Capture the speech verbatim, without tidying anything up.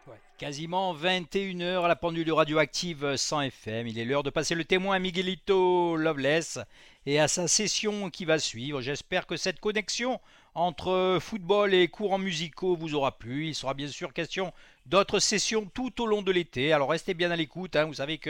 Ouais, quasiment vingt et une heures à la pendule radioactive cent F M. Il est l'heure de passer le témoin à Miguelito Loveless et à sa session qui va suivre. J'espère que cette connexion entre football et courants musicaux vous aura plu. Il sera bien sûr question d'autres sessions tout au long de l'été. Alors restez bien à l'écoute, hein. Vous savez que